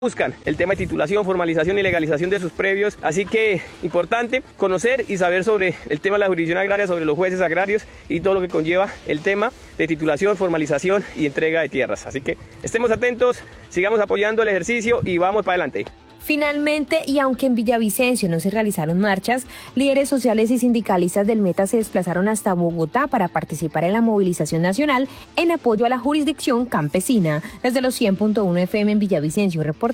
buscan el tema de titulación, formalización y legalización de sus previos, así que importante conocer y saber sobre el tema de la jurisdicción agraria, sobre los jueces agrarios y todo lo que conlleva el tema de titulación, formalización y entrega de tierras. Así que estemos atentos, sigamos apoyando el ejercicio y vamos para adelante. Finalmente, y aunque en Villavicencio no se realizaron marchas, líderes sociales y sindicalistas del Meta se desplazaron hasta Bogotá para participar en la movilización nacional en apoyo a la jurisdicción campesina. Desde los 100.1 FM en Villavicencio, reportó